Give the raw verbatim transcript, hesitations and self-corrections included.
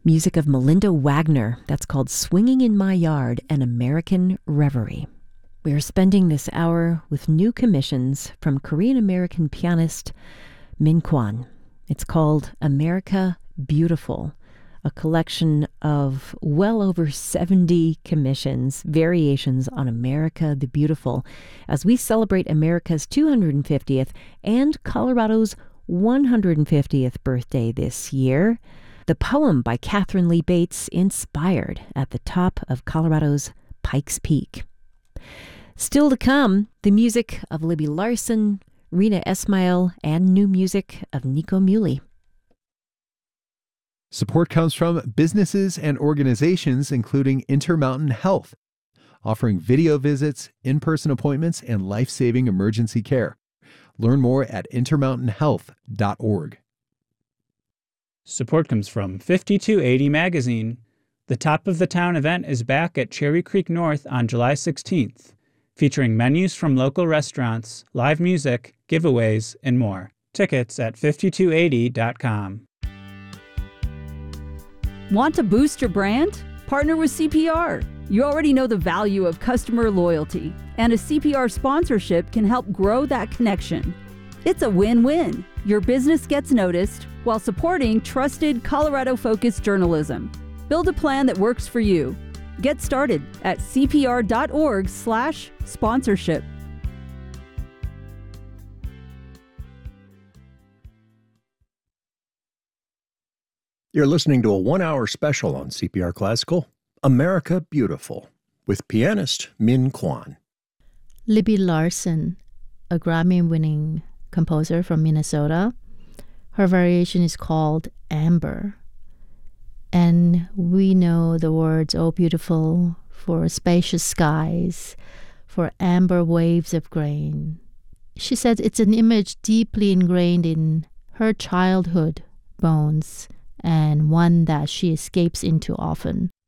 Music of Melinda Wagner. That's called Swinging in My Yard, an American Reverie. We are spending this hour with new commissions from Korean-American pianist Min Kwon. It's called America Beautiful, a collection of well over seventy commissions, variations on America the Beautiful, as we celebrate America's two hundred fiftieth and Colorado's one hundred fiftieth birthday this year. The poem by Catherine Lee Bates inspired at the top of Colorado's Pikes Peak. Still to come, the music of Libby Larsen, Rina Esmail, and new music of Nico Muley. Support comes from businesses and organizations including Intermountain Health, offering video visits, in-person appointments, and life-saving emergency care. Learn more at intermountain health dot org. Support comes from fifty-two eighty Magazine. The Top of the Town event is back at Cherry Creek North on July sixteenth, featuring menus from local restaurants, live music, giveaways, and more. Tickets at fifty-two eighty dot com. Want to boost your brand? Partner with C P R. You already know the value of customer loyalty, and a C P R sponsorship can help grow that connection. It's a win-win. Your business gets noticed while supporting trusted Colorado-focused journalism. Build a plan that works for you. Get started at c p r dot org slash sponsorship. You're listening to a one-hour special on C P R Classical, America Beautiful, with pianist Min Kwon. Libby Larsen, a Grammy-winning composer from Minnesota. Her variation is called Amber. And we know the words, oh, beautiful, for spacious skies, for amber waves of grain. She says it's an image deeply ingrained in her childhood bones and one that she escapes into often.